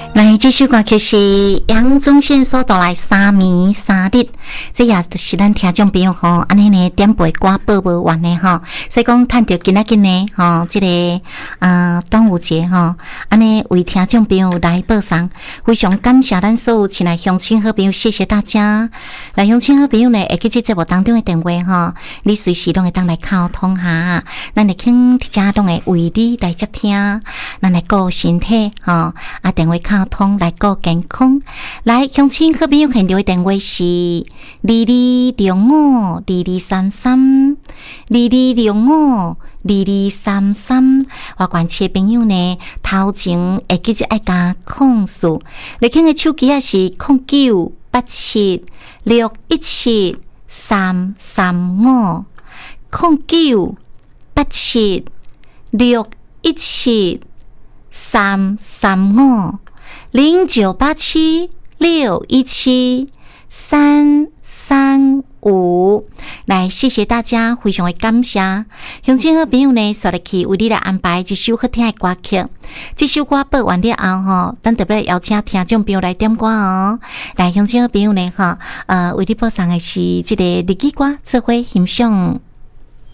来，这首歌曲是杨宗宪所带来3暝3日，这也是咱听众朋友吼，安尼呢点播歌播不完的吼，所以讲趁着今仔日呢吼，这个端午节吼，安尼为听众朋友来播送，非常感谢咱所有亲爱乡亲好朋友，谢谢大家。来，乡亲好朋友呢，会记这节目当中的电话吼，你随时拢会当来沟通下，咱会肯伫遮拢会为你来接听，咱来顾身体吼，电话沟通来顾健康。来，乡亲好朋友现场的电话是2205223322352233。我关切朋友呢，头前会记爱加控诉，你看的手机也是09876133350987617335。来，谢谢大家，非常的感谢。乡亲好朋友呢，刷入去为你来安排一首好听的歌曲。这首歌播完了后吼，咱特别邀请听众朋友来点歌哦。来，乡亲好朋友呢，为你播送的是这个日语歌，做伙欣赏。